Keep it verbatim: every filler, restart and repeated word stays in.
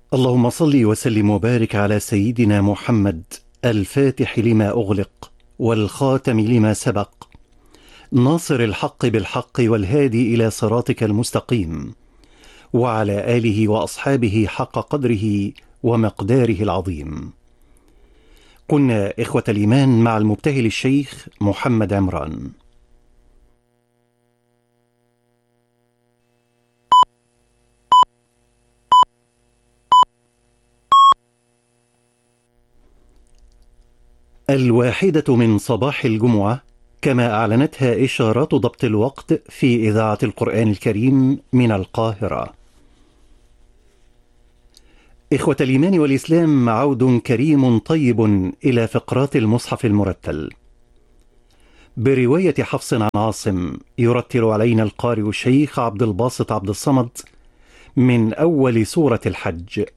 اللهم صل وسلم وبارك على سيدنا محمد الفاتح لما أغلق والخاتم لما سبق، ناصر الحق بالحق والهادي إلى صراطك المستقيم، وعلى آله وأصحابه حق قدره ومقداره العظيم. كنا إخوة الإيمان مع المبتهل الشيخ محمد عمران. الواحدة من صباح الجمعة، كما أعلنتها إشارات ضبط الوقت في إذاعة القرآن الكريم من القاهرة. إخوة الإيمان والإسلام، عود كريم طيب إلى فقرات المصحف المرتل. برواية حفص عن عاصم، يرتل علينا القارئ الشيخ عبد الباسط عبد الصمد من أول سورة الحج